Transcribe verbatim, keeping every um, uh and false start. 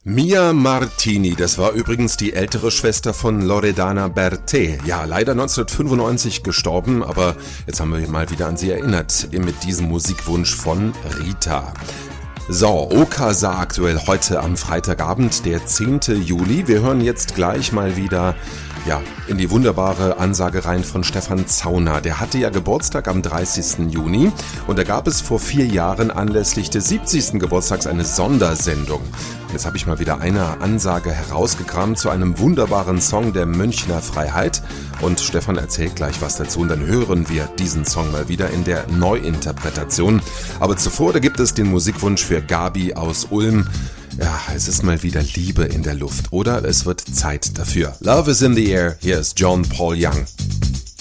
Mia Martini, das war übrigens die ältere Schwester von Loredana Bertè. Ja, leider neunzehnhundertfünfundneunzig gestorben, aber jetzt haben wir mal wieder an sie erinnert, mit diesem Musikwunsch von Rita. So, Okasa aktuell heute am Freitagabend, der zehnten Juli. Wir hören jetzt gleich mal wieder ja, in die wunderbare Ansage rein von Stefan Zauner. Der hatte ja Geburtstag am dreißigsten Juni und da gab es vor vier Jahren anlässlich des siebzigsten Geburtstags eine Sondersendung. Jetzt habe ich mal wieder eine Ansage herausgekramt zu einem wunderbaren Song der Münchner Freiheit und Stefan erzählt gleich was dazu und dann hören wir diesen Song mal wieder in der Neuinterpretation. Aber zuvor, da gibt es den Musikwunsch für Gabi aus Ulm. Ja, es ist mal wieder Liebe in der Luft, oder? Es wird Zeit dafür. Love is in the air. Hier ist John Paul Young.